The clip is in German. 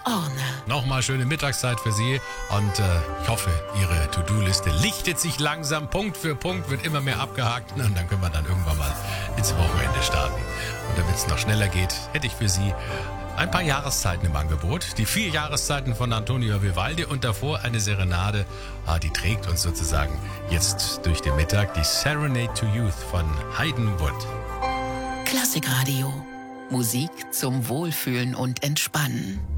Orne. Nochmal schöne Mittagszeit für Sie und ich hoffe, Ihre To-Do-Liste lichtet sich langsam. Punkt für Punkt wird immer mehr abgehakt und dann können wir dann irgendwann mal ins Wochenende starten. Und damit es noch schneller geht, hätte ich für Sie ein paar Jahreszeiten im Angebot. Die 4 Jahreszeiten von Antonio Vivaldi und davor eine Serenade. Die trägt uns sozusagen jetzt durch den Mittag. Die Serenade to Youth von Hayden Wood. Klassikradio. Musik zum Wohlfühlen und Entspannen.